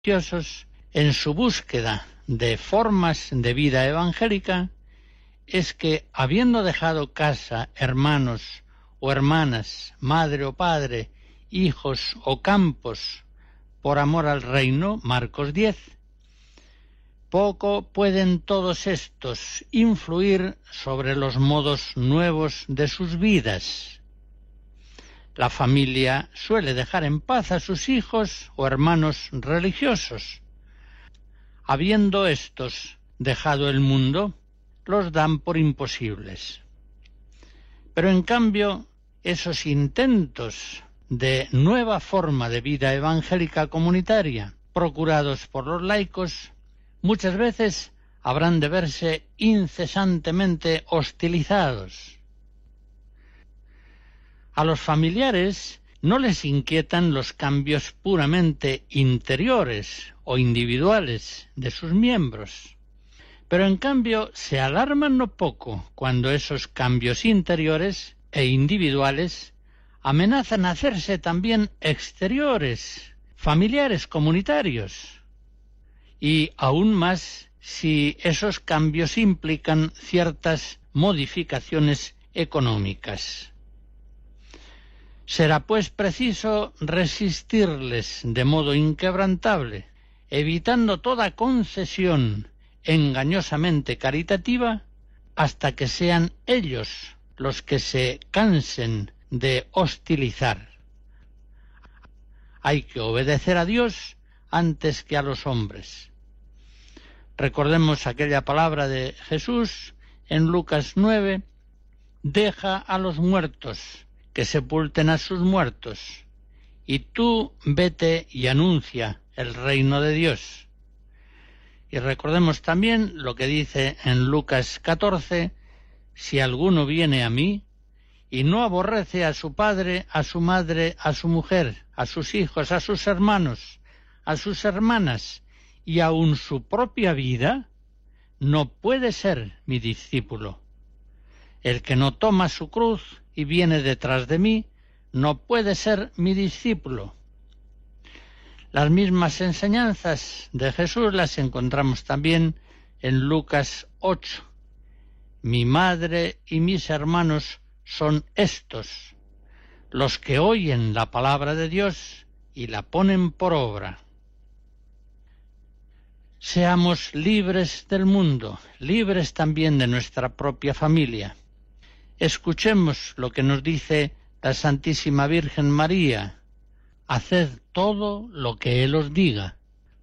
religiosos, en su búsqueda de formas de vida evangélica, es que, habiendo dejado casa, hermanos o hermanas, madre o padre, hijos o campos, por amor al reino, Marcos 10, poco pueden todos estos influir sobre los modos nuevos de sus vidas. La familia suele dejar en paz a sus hijos o hermanos religiosos. Habiendo éstos dejado el mundo, los dan por imposibles. Pero en cambio, esos intentos de nueva forma de vida evangélica comunitaria, procurados por los laicos, muchas veces habrán de verse incesantemente hostilizados. A los familiares no les inquietan los cambios puramente interiores o individuales de sus miembros, pero en cambio se alarman no poco cuando esos cambios interiores e individuales amenazan hacerse también exteriores, familiares, comunitarios, y aún más si esos cambios implican ciertas modificaciones económicas. Será pues preciso resistirles de modo inquebrantable, evitando toda concesión engañosamente caritativa, hasta que sean ellos los que se cansen de hostilizar. Hay que obedecer a Dios antes que a los hombres. Recordemos aquella palabra de Jesús en Lucas 9, deja a los muertos que sepulten a sus muertos, y tú vete y anuncia el reino de Dios. Y recordemos también lo que dice en Lucas 14, si alguno viene a mí y no aborrece a su padre, a su madre, a su mujer, a sus hijos, a sus hermanos, a sus hermanas y aun su propia vida, no puede ser mi discípulo. El que no toma su cruz y viene detrás de mí, no puede ser mi discípulo. Las mismas enseñanzas de Jesús las encontramos también en Lucas 8. Mi madre y mis hermanos son estos, los que oyen la palabra de Dios y la ponen por obra. Seamos libres del mundo, libres también de nuestra propia familia. Escuchemos lo que nos dice la Santísima Virgen María: haced todo lo que Él os diga.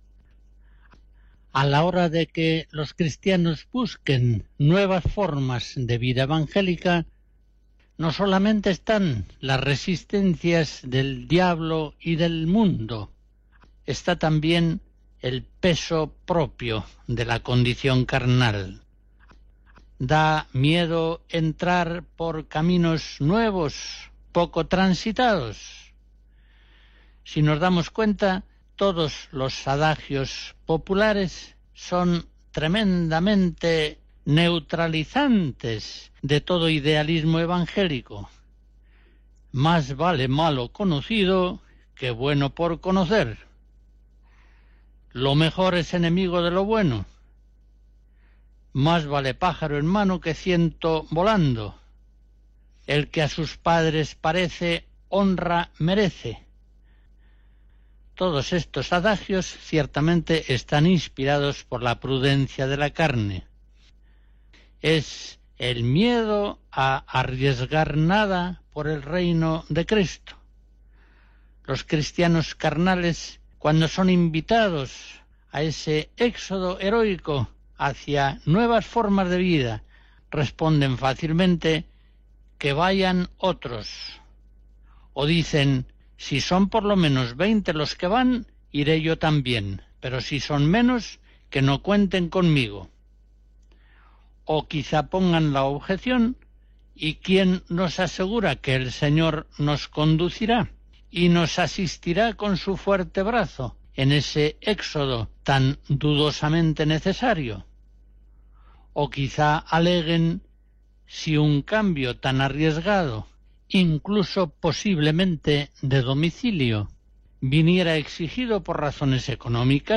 A la hora de que los cristianos busquen nuevas formas de vida evangélica, no solamente están las resistencias del diablo y del mundo, está también el peso propio de la condición carnal. Da miedo entrar por caminos nuevos, poco transitados. Si nos damos cuenta, todos los adagios populares son tremendamente neutralizantes de todo idealismo evangélico. Más vale malo conocido que bueno por conocer. Lo mejor es enemigo de lo bueno. Más vale pájaro en mano que ciento volando. El que a sus padres parece, honra merece. Todos estos adagios ciertamente están inspirados por la prudencia de la carne. Es el miedo a arriesgar nada por el reino de Cristo. Los cristianos carnales, cuando son invitados a ese éxodo heroico hacia nuevas formas de vida, responden fácilmente que vayan otros. O dicen, si son por lo menos 20 los que van, iré yo también, pero si son menos, que no cuenten conmigo. O quizá pongan la objeción, ¿y quién nos asegura que el Señor nos conducirá y nos asistirá con su fuerte brazo en ese éxodo tan dudosamente necesario? O quizá aleguen, si un cambio tan arriesgado, incluso posiblemente de domicilio, viniera exigido por razones económicas,